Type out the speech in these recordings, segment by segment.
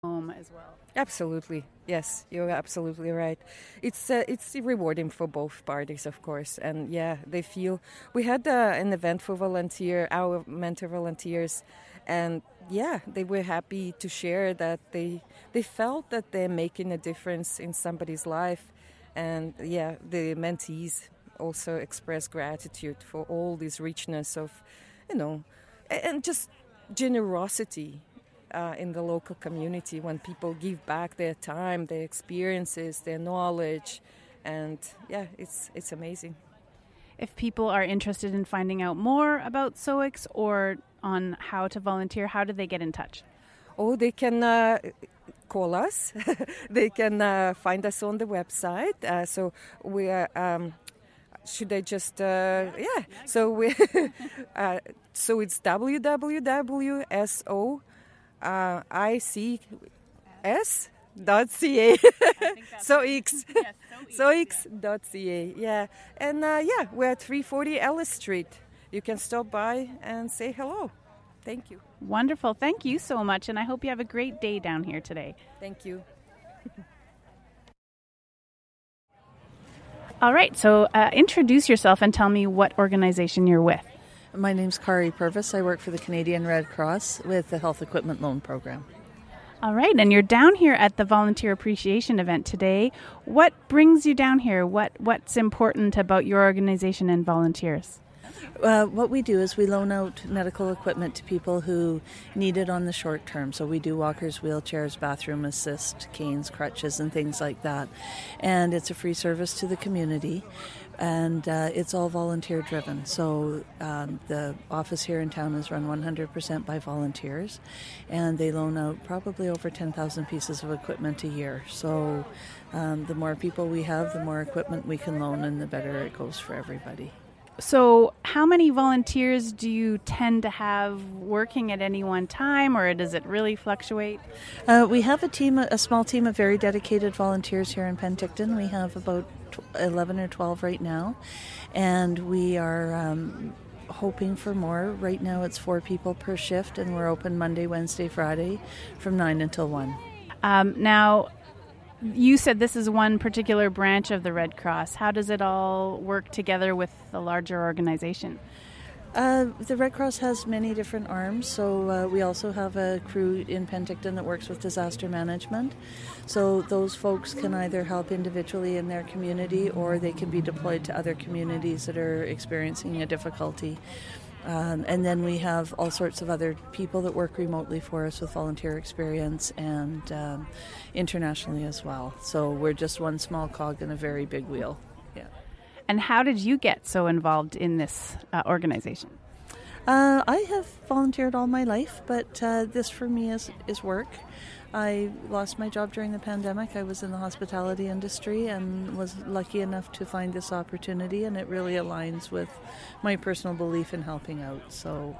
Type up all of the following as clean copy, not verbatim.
home as well. Absolutely. Yes, you're absolutely right. It's rewarding for both parties, of course. And yeah, they feel we had an event for our mentor volunteers, and yeah, they were happy to share that they felt that they're making a difference in somebody's life. And yeah, the mentees also express gratitude for all this richness of, and just generosity in the local community when people give back their time, their experiences, their knowledge, and yeah, it's amazing. If people are interested in finding out more about SOICS or on how to volunteer, how do they get in touch? Oh, they can call us. They can find us on the website. So we are. Should I just? Yeah. So we. So it's www.soics.ca. Soics.ca. Yeah. And yeah, we're at 340 Ellis Street. You can stop by and say hello. Thank you. Wonderful. Thank you so much. And I hope you have a great day down here today. Thank you. All right. So introduce yourself and tell me what organization you're with. My name's Kari Purvis. I work for the Canadian Red Cross with the Health Equipment Loan Program. All right. And you're down here at the Volunteer Appreciation event today. What brings you down here? What's important about your organization and volunteers? What we do is we loan out medical equipment to people who need it on the short term. So we do walkers, wheelchairs, bathroom assist, canes, crutches, and things like that. And it's a free service to the community. And it's all volunteer driven. So the office here in town is run 100% by volunteers. And they loan out probably over 10,000 pieces of equipment a year. So the more people we have, the more equipment we can loan, and the better it goes for everybody. So how many volunteers do you tend to have working at any one time, or does it really fluctuate? We have a small team of very dedicated volunteers here in Penticton. We have about 11 or 12 right now, and we are hoping for more. Right now it's 4 people per shift, and we're open Monday, Wednesday, Friday from 9 until 1. Now, you said this is one particular branch of the Red Cross. How does it all work together with the larger organization? The Red Cross has many different arms, so we also have a crew in Penticton that works with disaster management. So those folks can either help individually in their community, or they can be deployed to other communities that are experiencing a difficulty. And then we have all sorts of other people that work remotely for us with volunteer experience, and internationally as well. So we're just one small cog in a very big wheel. Yeah. And how did you get so involved in this organization? I have volunteered all my life, but this for me is work. I lost my job during the pandemic. I was in the hospitality industry and was lucky enough to find this opportunity, and it really aligns with my personal belief in helping out. So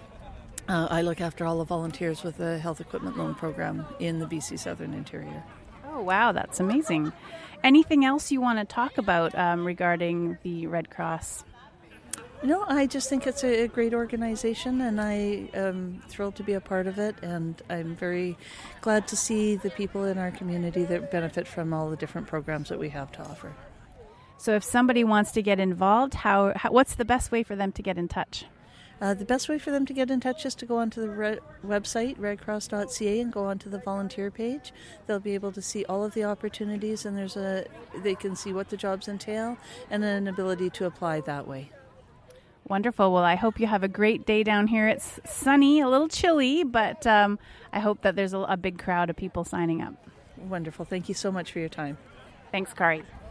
I look after all the volunteers with the Health Equipment Loan Program in the BC Southern Interior. Oh, wow, that's amazing. Anything else you want to talk about regarding the Red Cross? No, I just think it's a great organization, and I am thrilled to be a part of it, and I'm very glad to see the people in our community that benefit from all the different programs that we have to offer. So if somebody wants to get involved, what's the best way for them to get in touch? The best way for them to get in touch is to go onto the website, redcross.ca, and go onto the volunteer page. They'll be able to see all of the opportunities, and they can see what the jobs entail and an ability to apply that way. Wonderful. Well, I hope you have a great day down here. It's sunny, a little chilly, but I hope that there's a big crowd of people signing up. Wonderful. Thank you so much for your time. Thanks, Kari.